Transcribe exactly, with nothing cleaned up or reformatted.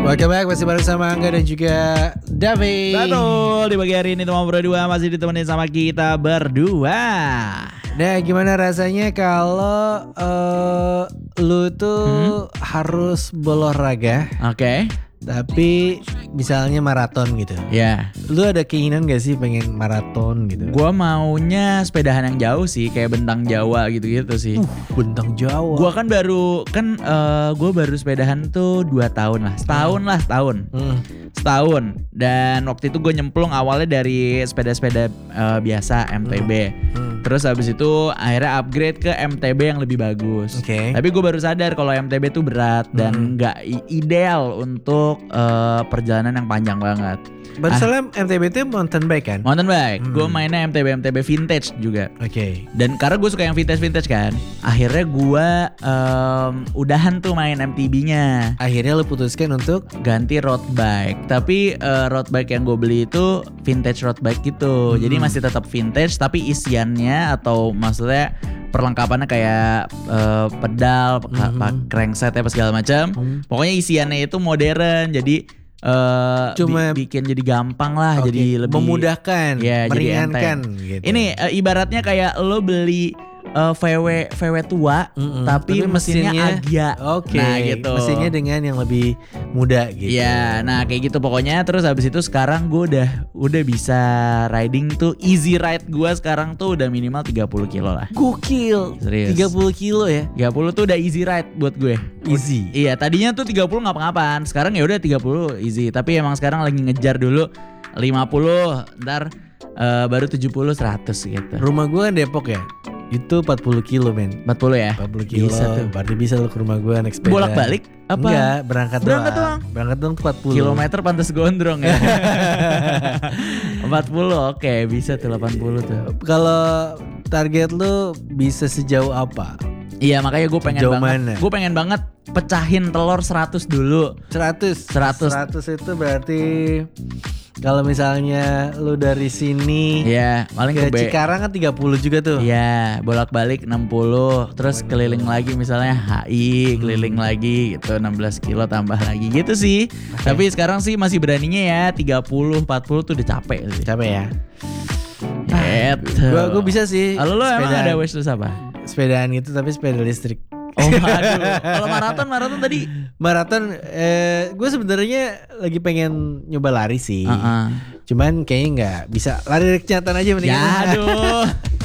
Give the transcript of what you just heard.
Welcome back, masih bareng sama Angga dan juga Davi. Betul, di pagi hari ini teman berdua masih ditemenin sama kita berdua. Nah, gimana rasanya kalau uh, lu tuh hmm? harus berolahraga? Oke. Okay. Tapi misalnya maraton gitu. Ya. Yeah. Lu ada keinginan gak sih pengen maraton gitu? Gua maunya sepedahan yang jauh sih, kayak Bentang Jawa gitu-gitu sih. Uh, Bentang Jawa. Gua kan baru kan uh, gua baru sepedahan tuh dua tahun lah. Setahun hmm. lah, setahun. Hmm. Setahun. Dan waktu itu gue nyemplung awalnya dari sepeda-sepeda uh, biasa M T B. Hmm. Hmm. Terus habis itu akhirnya upgrade ke M T B yang lebih bagus. Okay. Tapi gue baru sadar kalau M T B tuh berat dan nggak hmm. ideal untuk uh, perjalanan yang panjang banget. Soalnya ah, M T B itu mountain bike kan? Mountain bike. Hmm. Gue mainnya M T B M T B vintage juga. Oke. Okay. Dan karena gue suka yang vintage vintage kan, akhirnya gue um, udahan tuh main M T B-nya. Akhirnya lu putuskan untuk ganti road bike. Tapi uh, road bike yang gue beli itu vintage road bike gitu. Hmm. Jadi masih tetap vintage, tapi isiannya atau maksudnya perlengkapannya kayak uh, pedal, mm-hmm. crankset apa segala macam. Mm-hmm. Pokoknya isiannya itu modern. Jadi uh, cuma bi- bikin jadi gampang lah, okay. jadi lebih memudahkan, ya, meringankan. Gitu. Ini uh, ibaratnya kayak lo beli Uh, V W V W tua, mm-mm. tapi, tapi mesinnya, mesinnya Agya. Oke. Okay. Nah gitu. Mesinnya dengan yang lebih muda gitu. Iya, nah kayak gitu pokoknya. Terus habis itu sekarang gue udah udah bisa riding tuh, easy ride gue sekarang tuh udah minimal tiga puluh kilo lah. Gokil. Serius. tiga puluh kilo ya? tiga puluh tuh udah easy ride buat gue. Easy. Iya, tadinya tuh tiga puluh ngapa-ngapan. Sekarang ya udah tiga puluh easy. Tapi emang sekarang lagi ngejar dulu lima puluh, ntar uh, baru tujuh puluh seratus gitu. Rumah gue kan Depok ya. Itu empat puluh kilo men. empat puluh ya? empat puluh kilo. Bisa tuh. Berarti bisa lu ke rumah gue naik sepeda. Bolak-balik? Apa? Enggak, berangkat, berangkat doang. doang. Berangkat doang tuh empat puluh. Kilometer pantas gondrong ya. empat puluh oke, okay, bisa tuh delapan puluh tuh. Kalau target lu bisa sejauh apa? Iya, makanya gue pengen Jauh banget. Gue pengen banget pecahin telur seratus dulu. seratus. seratus. seratus itu berarti kalau misalnya lu dari sini ya, paling ke, ke Cikarang kan tiga puluh juga tuh. Iya, bolak-balik enam puluh. Terus keliling lagi misalnya H I, hmm. keliling lagi gitu enam belas kilo tambah lagi gitu sih. Okay. Tapi sekarang sih masih beraninya ya tiga puluh, empat puluh tuh udah capek sih. Capek ya. Gitu. Gua gua bisa sih. Halo, lo emang ada wishlist apa? Sepedaan gitu tapi sepeda listrik. Oh aduh. Kalau maraton maraton tadi maraton eh gue sebenarnya lagi pengen nyoba lari sih. Uh-uh. Cuman kayaknya nggak bisa lari kenyataan aja mendingan. Ya aduh.